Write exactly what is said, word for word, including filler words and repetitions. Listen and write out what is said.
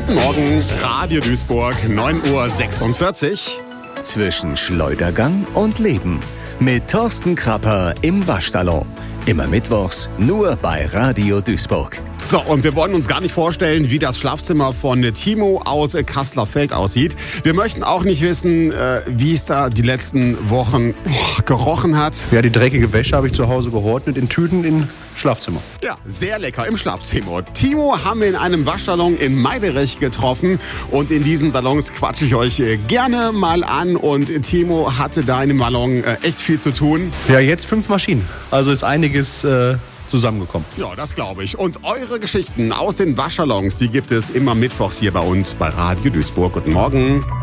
Guten Morgen, Radio Duisburg, neun Uhr sechsundvierzig. Zwischen Schleudergang und Leben mit Thorsten Krapper im Waschsalon. Immer mittwochs nur bei Radio Duisburg. So, und wir wollen uns gar nicht vorstellen, wie das Schlafzimmer von Timo aus Kasseler Feld aussieht. Wir möchten auch nicht wissen, äh, wie es da die letzten Wochen oh, gerochen hat. Ja, die dreckige Wäsche habe ich zu Hause gehortet in Tüten im Schlafzimmer. Ja, sehr lecker im Schlafzimmer. Timo haben wir in einem Waschsalon in Meiderich getroffen und in diesen Salons quatsche ich euch äh, gerne mal an. Und Timo hatte da in dem Salon äh, echt viel zu tun. Ja, jetzt fünf Maschinen. Also ist einiges äh, zusammengekommen. Ja, das glaube ich. Und eure Geschichten aus den Waschsalons, die gibt es immer mittwochs hier bei uns bei Radio Duisburg. Guten Morgen.